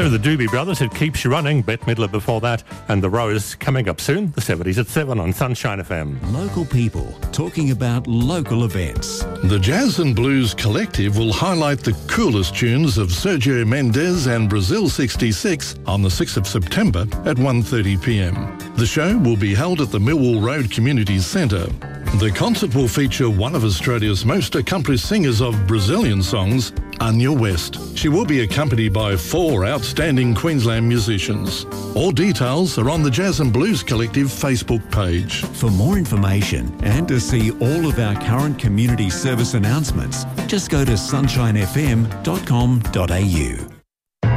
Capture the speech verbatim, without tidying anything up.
So the Doobie Brothers, It Keeps You Running, Bette Midler before that, and The Rose coming up soon, the seventies at seven on Sunshine F M. Local people talking about local events. The Jazz and Blues Collective will highlight the coolest tunes of Sergio Mendes and Brazil sixty-six on the sixth of September at one thirty p m. The show will be held at the Millwall Road Community Centre. The concert will feature one of Australia's most accomplished singers of Brazilian songs, Anya West. She will be accompanied by four outstanding Queensland musicians. All details are on the Jazz and Blues Collective Facebook page. For more information and to see all of our current community service announcements, just go to sunshine f m dot com dot a u.